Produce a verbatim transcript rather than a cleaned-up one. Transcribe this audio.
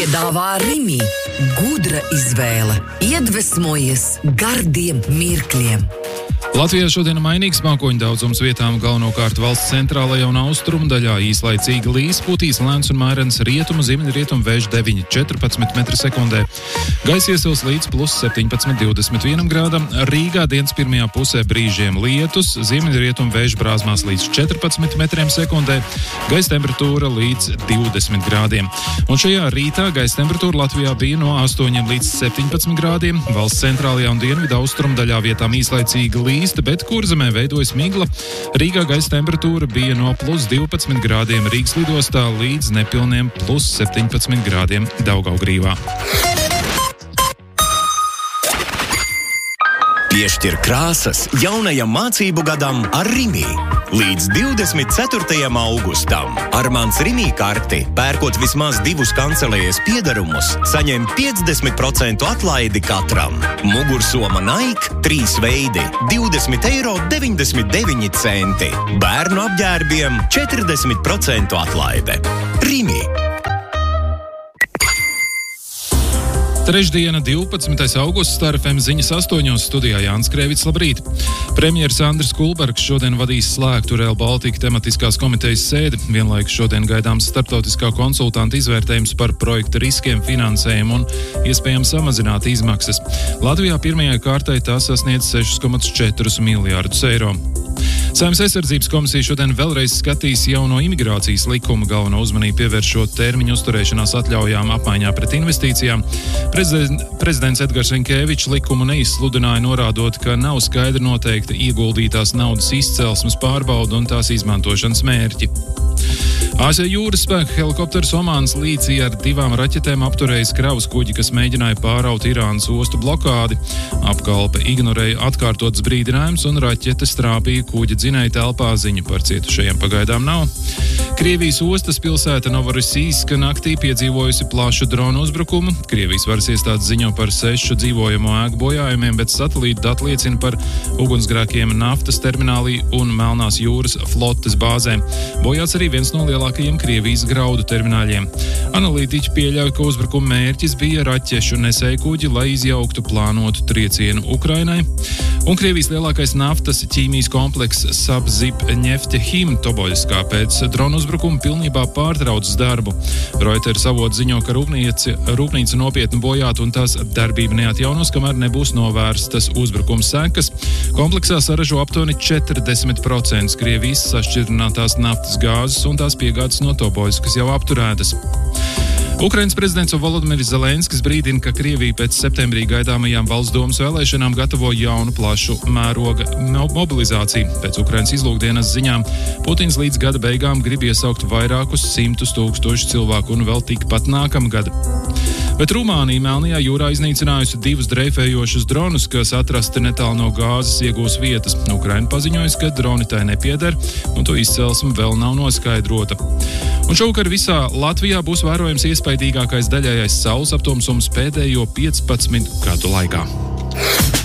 Piedāvā Rimi. Gudra izvēle. Iedvesmojies gardiem mirkļiem. Latvijā šodien mainīgs mākoņu daudzums, vietām galvenokārt valsts centrālajā un austrumu daļā īslaicīgi līs, putīs lēns un mērens rietumu, ziemeļrietumu vēju deviņi līdz četrpadsmit metri sekundē. Gaisa iesils līdz plus septiņpadsmit līdz divdesmit vienam grādam. Rīgā dienas pirmajā pusē brīžiem lietus, ziemeļrietumu vēju brāzmās līdz četrpadsmit metriem sekundē. Gaisa temperatūra līdz divdesmit grādiem. Un šajā rītā gaisa temperatūra Latvijā bija no astoņiem līdz septiņpadsmit grādiem. Valsts centrālajā un dienvidu austrumu daļā vietām īslaicīgi līs, bet Kurzemē veidojas migla. Rīgā gaisa temperatūra bija no plus divpadsmit grādiem Rīgas lidostā līdz nepilniem plus septiņpadsmit grādiem Daugavgrīvā. Piešķir krāsas jaunajam mācību gadam ar Rimi. Līdz divdesmit ceturtajam augustam ar mans Rimi karti, pērkot vismaz divus kancelējas piedarumus, saņem piecdesmit procentu atlaidi katram. Mugursoma Nike trīs veidi - divdesmit eiro deviņdesmit deviņi centi. Bērnu apģērbiem četrdesmit procentu atlaide. Rimi. Trešdiena, divpadsmitais augusts, Star F M ziņas astoņos, studijā Jānis Krēvits, labrīt. Premjeras Andris Kulbergs šodien vadīs slēgtu Rail Baltica tematiskās komitejas sēdi. Vienlaikus šodien gaidāms starptautiskā konsultanta izvērtējums par projekta riskiem, finansējumu un iespējams samazināt izmaksas. Latvijā pirmajai kārtai tā sasniedz sešus komats četrus miljārdus eiro. Saeimas aizsardzības komisija šodien vēlreiz skatīs jauno imigrācijas likumu, galveno uzmanību pievēršot termiņu uzturēšanās atļaujām apmaiņā pret investīcijām. Prezident, prezidents Edgars Rinkēvičs likumu neizsludināja, norādot, ka nav skaidri noteikta ieguldītās naudas izcelsmes pārbauda un tās izmantošanas mērķi. A S V jūras spēka helikopters Omānas līcī ar divām raķetēm apturējis kravas kuģi, kas mēģināja pāraut Irānas ostu blokādi. Apkalpe ignorēja atkārtotas brīdinājumus un raķetes trāpīja kuģa dzinēja telpā, ziņu par cietušajiem pagaidām nav. Krievijas ostas pilsēta Novorosijska naktī piedzīvojusi plašu dronu uzbrukumu. Krievijas varas iestādes ziņo par sešu dzīvojamo ēku bojājumiem, bet satelīta dati liecina par ugunsgrēkiem naftas terminālī un Melnās jūras flotes bāzēm. Bojāts arī viens no lielākajiem Krievijas graudu termināļiem. Analītiķi pieļauj, ka uzbrukuma mērķis bija raķešu nesēju kuģi, lai izjauktu plānotu triecienu Ukrainai. Un Krievijas lielākais naftas ķīmijas komplekss Sabzipņeftehim Toboļskā pēc dronu uzbrukuma pilnībā pārtraucis darbu. Reuters avots ziņo, ka rūpnīca, rūpnīca nopietni bojāta un tās darbība neatjaunos, kamēr nebūs novērstas uzbrukuma sekas. Kompleksā saražo aptuveni četrdesmit procenti Krievijas sašķirinātās naftas gāzes un tās piegādes no Toboļskas jau apturētas. Ukrainas prezidents Volodimirs Zelenskis brīdina, ka Krievija pēc septembrī gaidāmajām valsts domas vēlēšanām gatavo jaunu plašu mēroga mobilizāciju. Pēc Ukrainas izlūkdienas ziņām Putins līdz gada beigām grib iesaukt vairākus simtus tūkstošu cilvēku un vēl tikpat nākamgad. Bet Rumānija Melnajā jūrā iznīcinājusi divus dreifējošus dronus, kas atrasti netālu no gāzes iegūs vietas. Ukraina paziņojusi, ka droni tai nepieder, un to izcelsme vēl nav noskaidrota. Un šovakar visā Latvijā būs vērojams iespaidīgākais daļējais saules aptumsums pēdējo piecpadsmit gadu laikā.